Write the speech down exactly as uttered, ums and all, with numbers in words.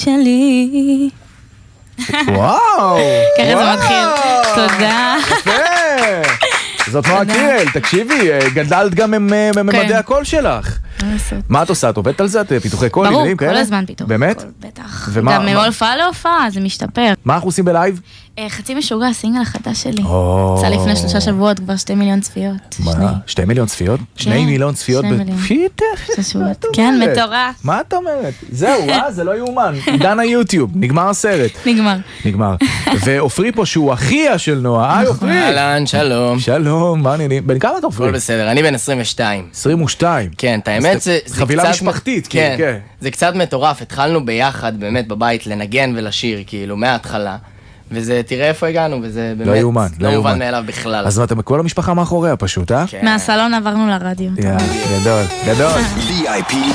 שלי. וואו. ככה זה מתחיל. תודה. יפה. זאת נועה קירל, תקשיבי, גדלת גם מממדי הקול שלך. מה את עושה? את עובדת על זה? את פיתוחי קול? ברור, כל הזמן פיתוחי קול. באמת? בטח. גם מהופעה להופעה, זה משתפר. מה אנחנו עושים בלייב? חצי משוגע, הסינגל החדש שלי. יצא לפני שלושה שבועות, כבר שתי מיליון צפיות. מה? שתי מיליון צפיות? שני מיליון צפיות? שני מיליון. פיתח. כן, מטורף. מה את אומרת? זהו, אה? זה לא יאומן. דנה יוטיוב, נגמר הסרט. נגמר. נגמר. ואופרי פה שהוא אחיה של נועה. היי אופרי. אהלן, שלום. שלום, מה העניינים? בן כמה אתה אופרי? הכל בסדר, אני בן עשרים ושתיים. עשרים ושתיים. כן, את האמת זה... חבילה משפחתית, כן. זה קצת מטורף, התחלנו ביחד באמת בבית לנגן ולשיר, כאילו, מההתחלה. וזה, תראה איפה הגענו, וזה באמת... לא יאומן, לא יאומן. לא מובן מאליו בכלל. אז אתם כל המשפחה מאחוריה פשוט, אה? מהסלון עברנו לרדיו. גדול, גדול. וי איי פי